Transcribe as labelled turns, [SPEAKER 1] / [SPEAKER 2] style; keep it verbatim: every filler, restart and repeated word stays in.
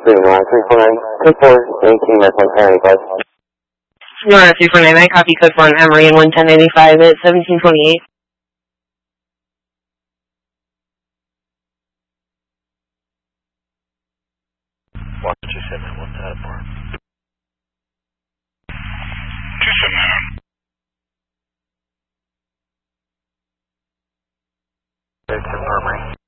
[SPEAKER 1] three nine three four nine, code four, eighteen, that's one ten eighty-five.
[SPEAKER 2] You want a three four nine nine, copy code four on Emory and one ten eighty-five at seventeen twenty-eight.
[SPEAKER 3] What did you say that one time for? two seven nine. Confirming.